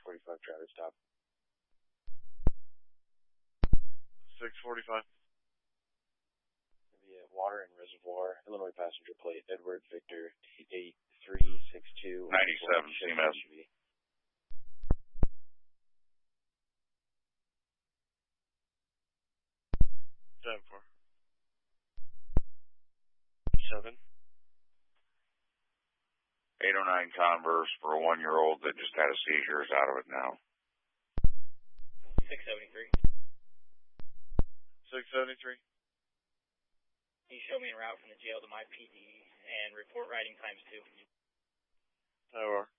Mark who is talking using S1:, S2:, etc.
S1: 645 Travis stop.
S2: 645.
S1: The Water and Reservoir, Illinois passenger plate, Edward Victor 8362.
S3: 97 CMS.
S2: 7-4. 7.
S3: 809 Converse for a 1-year-old that just had a seizure is out of it now.
S4: 673.
S2: 673.
S4: Can you show me en route from the jail to my PD and report riding times 2?
S2: Tower.